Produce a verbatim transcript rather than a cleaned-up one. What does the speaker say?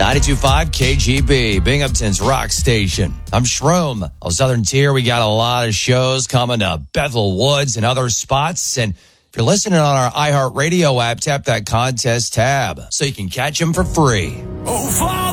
ninety-two point five K G B, Binghamton's rock station. I'm Shroom. On Southern Tier, we got a lot of shows coming to Bethel Woods and other spots. And if you're listening on our iHeartRadio app, tap that contest tab so you can catch them for free. Oh, Father!